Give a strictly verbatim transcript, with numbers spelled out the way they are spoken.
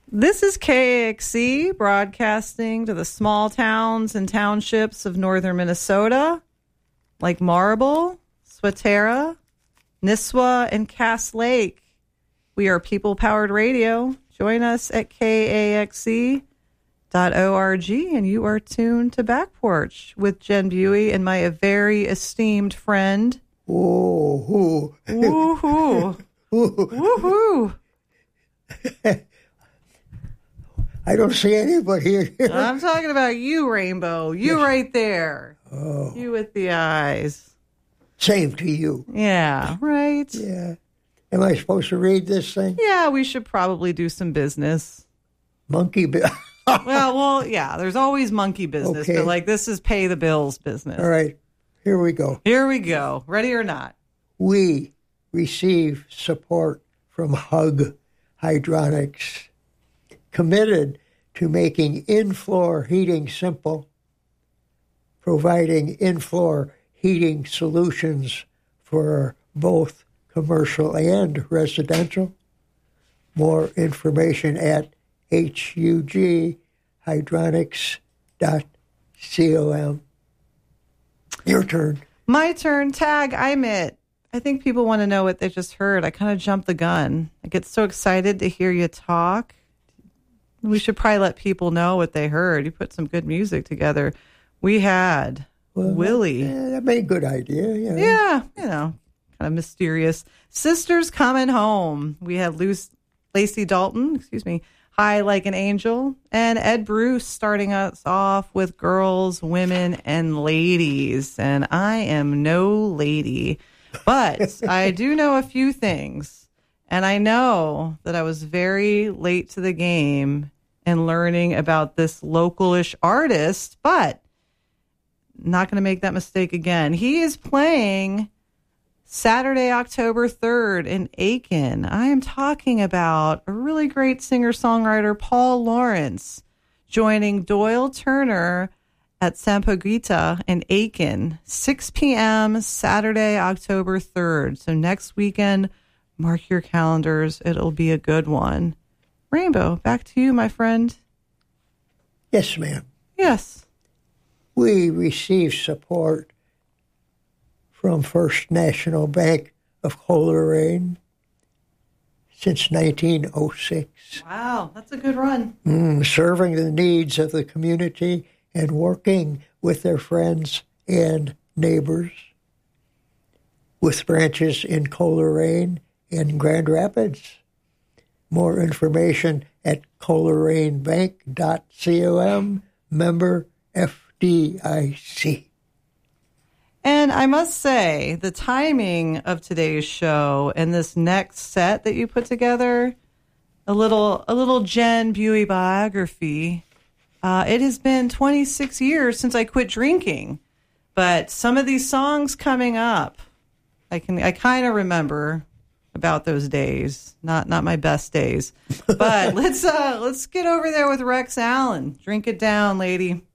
This is K A X C broadcasting to the small towns and townships of northern Minnesota, like Marble, Swatara, Nisswa, and Cass Lake. We are people-powered radio. Join us at K A X C dot org, and you are tuned to Back Porch with Jen Buey and my very esteemed friend. Woo-hoo. Woo-hoo. Woo-hoo. I don't see anybody here. I'm talking about you, Rainbow. You yes. right there. Oh. You with the eyes. Same to you. Yeah, right? Yeah. Am I supposed to read this thing? Yeah, we should probably do some business. Monkey business. well, well, yeah, there's always monkey business, okay. But like this is pay the bills business. All right, here we go. Here we go. Ready or not? We receive support from Hug Hydronics, committed to making in-floor heating simple, providing in-floor heating solutions for both commercial and residential. More information at hug hydronics dot com. Your turn. My turn. Tag, I'm it. I think people want to know what they just heard. I kind of jumped the gun. I get so excited to hear you talk. We should probably let people know what they heard. You put some good music together. We had well, Willie. That, that made a good idea. Yeah, yeah you know, kind of mysterious. Sisters Coming Home. We had Luce, Lacey Dalton, excuse me, High Like an Angel, and Ed Bruce starting us off with Girls, Women, and Ladies. And I am no lady, but I do know a few things. And I know that I was very late to the game in learning about this localish artist, but not going to make that mistake again. He is playing Saturday, October third in Aiken. I am talking about a really great singer-songwriter, Paul Lawrence, joining Doyle Turner at Sampaguita in Aiken, six p.m. Saturday, October third. So next weekend, mark your calendars. It'll be a good one. Rainbow, back to you, my friend. Yes, ma'am. Yes. We receive support from First National Bank of Coleraine since nineteen oh six. Wow, that's a good run. Mm, serving the needs of the community and working with their friends and neighbors. With branches in Coleraine in Grand Rapids. More information at coleraine bank dot com, member F D I C. And I must say, the timing of today's show and this next set that you put together, a little a little Jen Buey biography, uh, it has been twenty-six years since I quit drinking. But some of these songs coming up, I can I kind of remember about those days. Not not my best days. But let's uh let's get over there with Rex Allen. Drink it down, lady.